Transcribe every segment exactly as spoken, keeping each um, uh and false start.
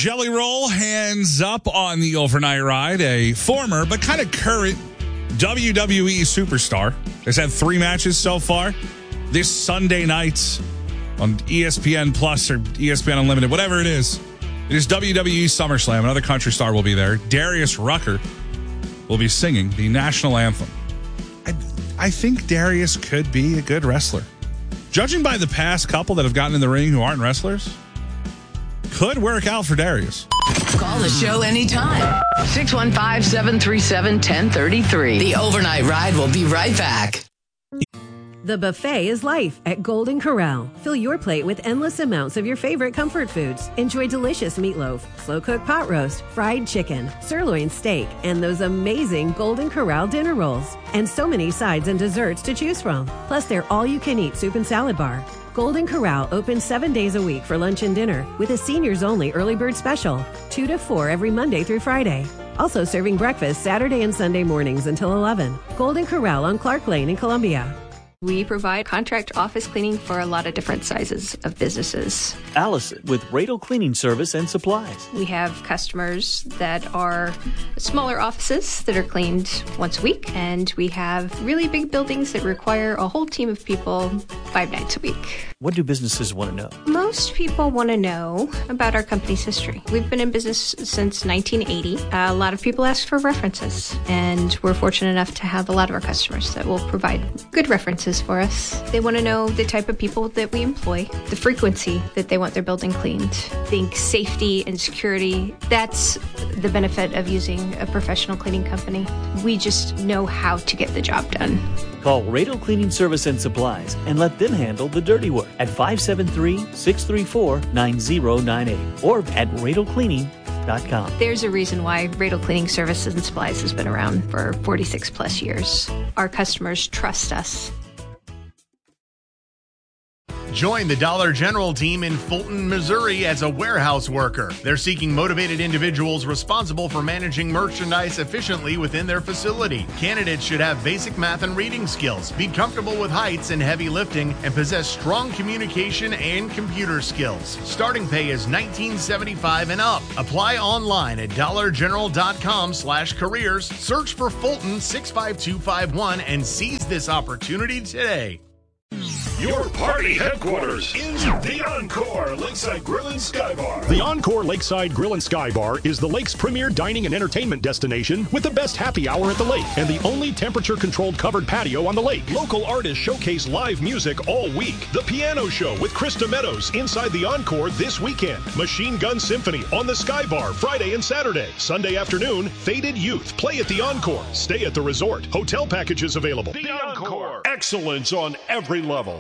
Jelly Roll hands up on the overnight ride. A former but kind of current W W E superstar has had three matches so far this Sunday night on E S P N Plus or E S P N Unlimited, whatever it is. It is W W E SummerSlam. Another country star will be there. Darius Rucker will be singing the national anthem. I, I think Darius could be a good wrestler. Judging by the past couple that have gotten in the ring who aren't wrestlers, could work out for Darius. Call the show anytime. six one five, seven three seven, one zero three three. The Overnight Ride will be right back. The buffet is life at Golden Corral. Fill your plate with endless amounts of your favorite comfort foods. Enjoy delicious meatloaf, slow-cooked pot roast, fried chicken, sirloin steak, and those amazing Golden Corral dinner rolls. And so many sides and desserts to choose from. Plus, their all-you-can-eat soup and salad bar. Golden Corral opens seven days a week for lunch and dinner with a seniors-only early bird special, two to four every Monday through Friday. Also serving breakfast Saturday and Sunday mornings until eleven. Golden Corral on Clark Lane in Columbia. We provide contract office cleaning for a lot of different sizes of businesses. Allison with Radel Cleaning Service and Supplies. We have customers that are smaller offices that are cleaned once a week, and we have really big buildings that require a whole team of people five nights a week. What do businesses want to know? Most people want to know about our company's history. We've been in business since nineteen eighty. Uh, a lot of people ask for references, and we're fortunate enough to have a lot of our customers that will provide good references for us. They want to know the type of people that we employ, the frequency that they want their building cleaned. Think safety and security. That's the benefit of using a professional cleaning company. We just know how to get the job done. Call Radel Cleaning Service and Supplies and let them handle the dirty work at five seven three, six three four, nine zero nine eight or at radel cleaning dot com. There's a reason why Radel Cleaning Services and Supplies has been around for forty-six plus years. Our customers trust us. Join the Dollar General team in Fulton, Missouri as a warehouse worker. They're seeking motivated individuals responsible for managing merchandise efficiently within their facility. Candidates should have basic math and reading skills, be comfortable with heights and heavy lifting, and possess strong communication and computer skills. Starting pay is nineteen seventy-five and up. Apply online at dollar general dot com slash careers. Search for Fulton six five two five one and seize this opportunity today. Your party headquarters is the Encore Lakeside Grill and Sky Bar. The Encore Lakeside Grill and Sky Bar is the lake's premier dining and entertainment destination with the best happy hour at the lake and the only temperature-controlled covered patio on the lake. Local artists showcase live music all week. The Piano Show with Krista Meadows inside the Encore this weekend. Machine Gun Symphony on the Sky Bar Friday and Saturday. Sunday afternoon, Faded Youth play at the Encore. Stay at the resort. Hotel packages available. The Encore. Excellence on every level.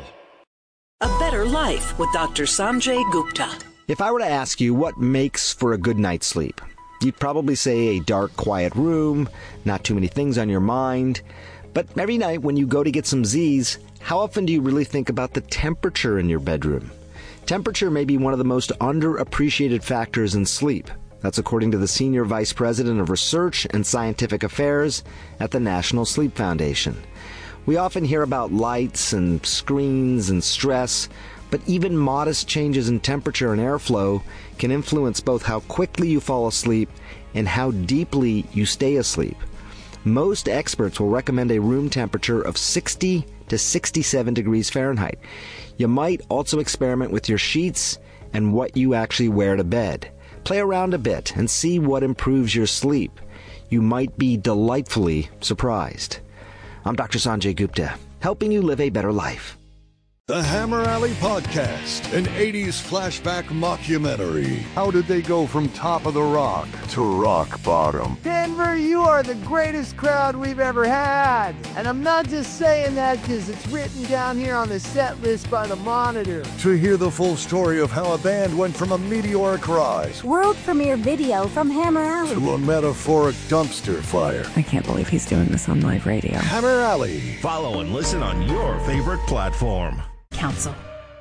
A better life with Doctor Sanjay Gupta. If I were to ask you what makes for a good night's sleep, you'd probably say a dark, quiet room, not too many things on your mind. But every night when you go to get some Z's, how often do you really think about the temperature in your bedroom? Temperature may be one of the most underappreciated factors in sleep. That's according to the Senior Vice President of Research and Scientific Affairs at the National Sleep Foundation. We often hear about lights and screens and stress, but even modest changes in temperature and airflow can influence both how quickly you fall asleep and how deeply you stay asleep. Most experts will recommend a room temperature of sixty to sixty-seven degrees Fahrenheit. You might also experiment with your sheets and what you actually wear to bed. Play around a bit and see what improves your sleep. You might be delightfully surprised. I'm Doctor Sanjay Gupta, helping you live a better life. The Hammer Alley Podcast, an eighties flashback mockumentary. How did they go from top of the rock to rock bottom? Denver, you are the greatest crowd we've ever had. And I'm not just saying that because it's written down here on the set list by the Monitor. To hear the full story of how a band went from a meteoric rise, world premiere video from Hammer Alley, to a metaphoric dumpster fire. I can't believe he's doing this on live radio. Hammer Alley. Follow and listen on your favorite platform. Council.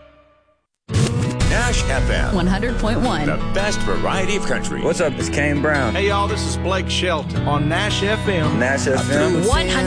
Nash F M one hundred point one. The best variety of country. What's up? It's Kane Brown. Hey, y'all, this is Blake Shelton on Nash F M. Nash F M. one hundred